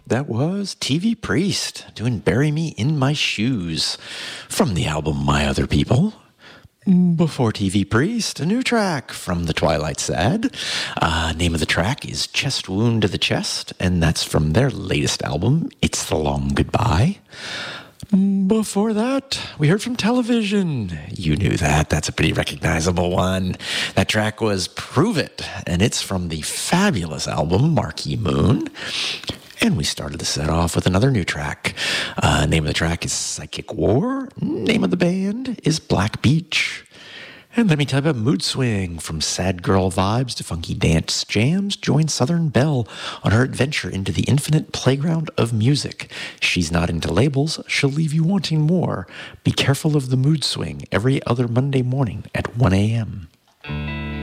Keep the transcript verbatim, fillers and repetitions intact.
That was T V Priest doing Bury Me in My Shoes from the album My Other People. Before T V Priest, a new track from The Twilight Sad. Uh, name of the track is Chest Wound to the Chest, and that's from their latest album, It's the Long Goodbye. Before that, we heard from Television. You knew that. That's a pretty recognizable one. That track was Prove It, and it's from the fabulous album Marquee Moon. And we started the set off with another new track. Uh, name of the track is Psychic War. Name of the band is Black Beach. And let me tell you about Mood Swing. From sad girl vibes to funky dance jams, join Southern Belle on her adventure into the infinite playground of music. She's not into labels. She'll leave you wanting more. Be careful of the Mood Swing every other Monday morning at one a.m.